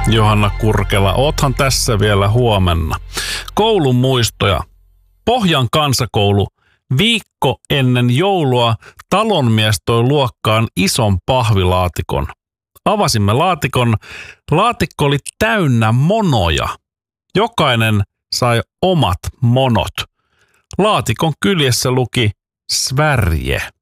Johanna Kurkela, oothan tässä vielä huomenna. Koulun muistoja. Pohjan kansakoulu. Viikko ennen joulua talonmies toi luokkaan ison pahvilaatikon. Avasimme laatikon. Laatikko oli täynnä monoja. Jokainen sai omat monot. Laatikon kyljessä luki Sverige.